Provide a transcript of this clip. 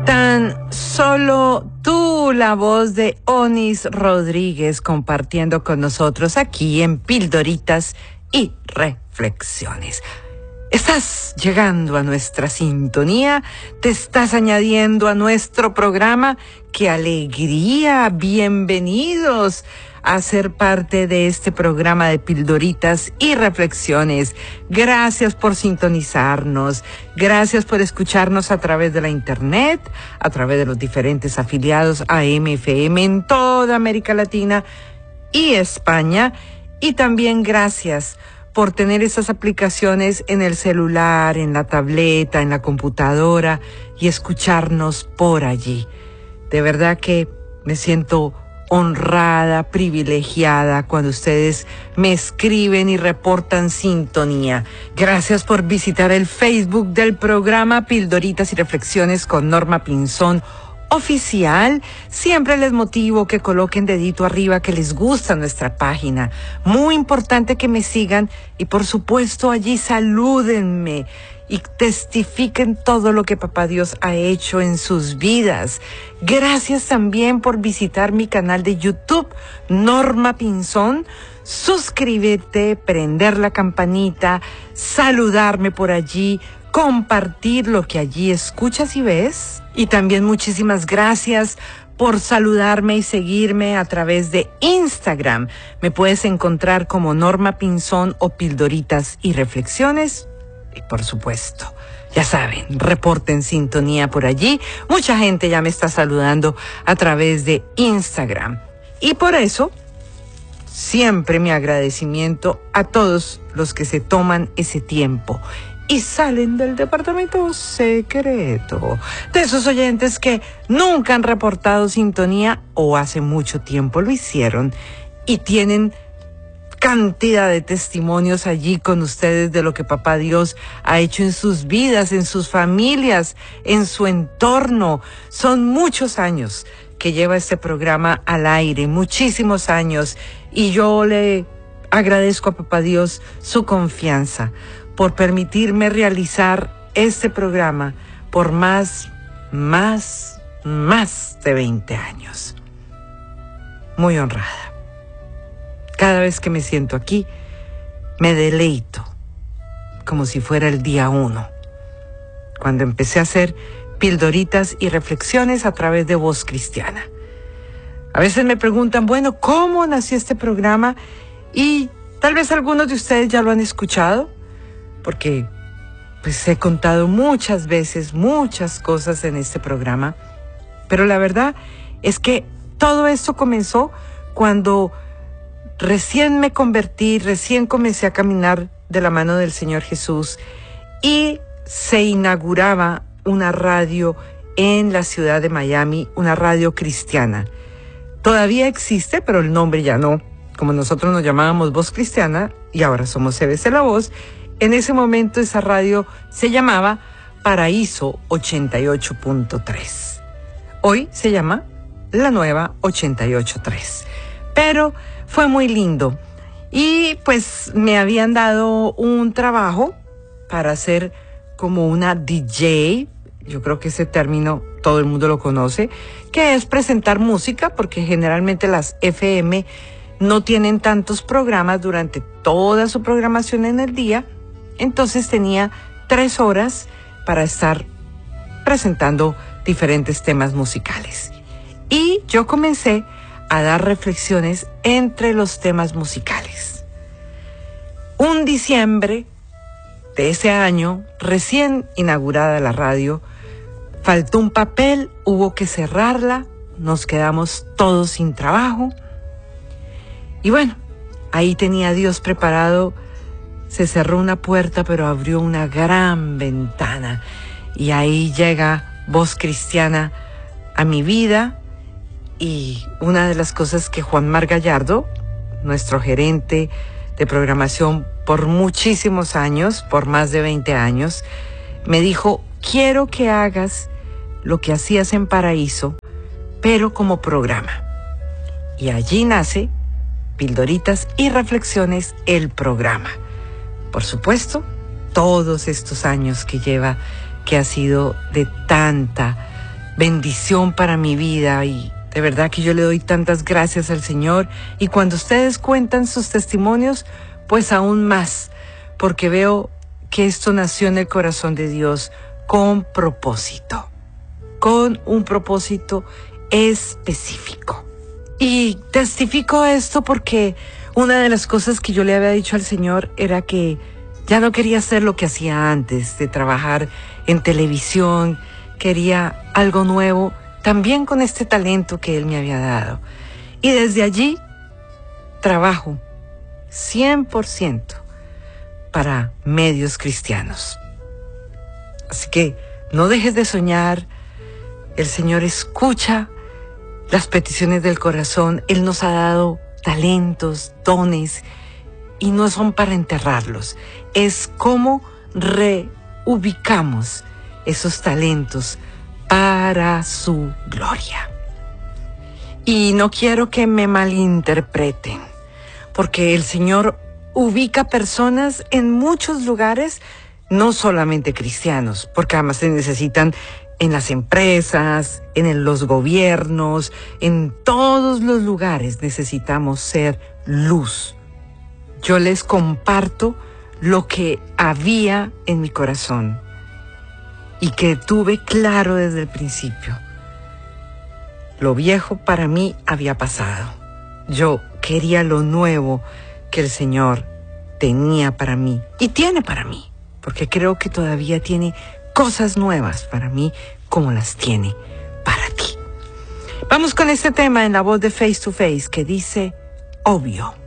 Tan solo tú, la voz de Onis Rodríguez, compartiendo con nosotros aquí en Pildoritas y Reflexiones. Estás llegando a nuestra sintonía, te estás añadiendo a nuestro programa. ¡Qué alegría! Bienvenidos a ser parte de este programa de Pildoritas y Reflexiones. Gracias por sintonizarnos, gracias por escucharnos a través de la internet, a través de los diferentes afiliados AM, FM en toda América Latina y España, y también gracias por tener esas aplicaciones en el celular, en la tableta, en la computadora y escucharnos por allí. De verdad que me siento honrada, privilegiada cuando ustedes me escriben y reportan sintonía. Gracias por visitar el Facebook del programa Pildoritas y Reflexiones con Norma Pinzón Oficial. Siempre les motivo que coloquen dedito arriba, que les gusta nuestra página. Muy importante que me sigan y por supuesto allí salúdenme y testifiquen todo lo que Papá Dios ha hecho en sus vidas. Gracias también por visitar mi canal de YouTube, Norma Pinzón. Suscríbete, prender la campanita, saludarme por allí, compartir lo que allí escuchas y ves. Y también muchísimas gracias por saludarme y seguirme a través de Instagram. Me puedes encontrar como Norma Pinzón o Pildoritas y Reflexiones. Y por supuesto, ya saben, reporten sintonía por allí. Mucha gente ya me está saludando a través de Instagram. Y por eso, siempre mi agradecimiento a todos los que se toman ese tiempo y salen del departamento secreto. De esos oyentes que nunca han reportado sintonía o hace mucho tiempo lo hicieron y tienen cantidad de testimonios allí con ustedes de lo que Papá Dios ha hecho en sus vidas, en sus familias, en su entorno. Son muchos años que lleva este programa al aire, muchísimos años, y yo le agradezco a Papá Dios su confianza por permitirme realizar este programa por más de 20 años. Muy honrada. Cada vez que me siento aquí, me deleito, como si fuera el día 1, cuando empecé a hacer Pildoritas y Reflexiones a través de Voz Cristiana. A veces me preguntan, bueno, ¿cómo nació este programa? Y tal vez algunos de ustedes ya lo han escuchado, porque pues he contado muchas veces muchas cosas en este programa, pero la verdad es que todo esto comenzó cuando recién me convertí, recién comencé a caminar de la mano del Señor Jesús y se inauguraba una radio en la ciudad de Miami, una radio cristiana. Todavía existe, pero el nombre ya no. Como nosotros nos llamábamos Voz Cristiana y ahora somos CBC La Voz, en ese momento esa radio se llamaba Paraíso 88.3. Hoy se llama La Nueva 88.3. Pero fue muy lindo. Y pues me habían dado un trabajo para hacer como una DJ. Yo creo que ese término todo el mundo lo conoce, que es presentar música, porque generalmente las FM no tienen tantos programas durante toda su programación en el día. Entonces tenía 3 horas para estar presentando diferentes temas musicales. Y yo comencé a dar reflexiones entre los temas musicales. Un diciembre de ese año, recién inaugurada la radio, faltó un papel, hubo que cerrarla, nos quedamos todos sin trabajo. Y bueno, ahí tenía Dios preparado. Se cerró una puerta, pero abrió una gran ventana. Y ahí llega Voz Cristiana a mi vida. Y una de las cosas que Juan Mar Gallardo, nuestro gerente de programación por muchísimos años, por más de 20 años, me dijo, quiero que hagas lo que hacías en Paraíso, pero como programa. Y allí nace Pildoritas y Reflexiones, el programa. Por supuesto, todos estos años que lleva, que ha sido de tanta bendición para mi vida y de verdad que yo le doy tantas gracias al Señor. Y cuando ustedes cuentan sus testimonios, pues aún más, porque veo que esto nació en el corazón de Dios con propósito, con un propósito específico. Y testifico esto porque una de las cosas que yo le había dicho al Señor era que ya no quería hacer lo que hacía antes, de trabajar en televisión, quería algo nuevo, también con este talento que Él me había dado. Y desde allí trabajo 100% para medios cristianos. Así que no dejes de soñar, el Señor escucha las peticiones del corazón, Él nos ha dado talentos, dones, y no son para enterrarlos, es como reubicamos esos talentos para su gloria. Y no quiero que me malinterpreten, porque el Señor ubica personas en muchos lugares, no solamente cristianos, porque además se necesitan en las empresas, en los gobiernos, en todos los lugares necesitamos ser luz. Yo les comparto lo que había en mi corazón y que tuve claro desde el principio. Lo viejo para mí había pasado. Yo quería lo nuevo que el Señor tenía para mí y tiene para mí, porque creo que todavía tiene cosas nuevas para mí como las tiene para ti. Vamos con este tema en la voz de Face to Face que dice, obvio.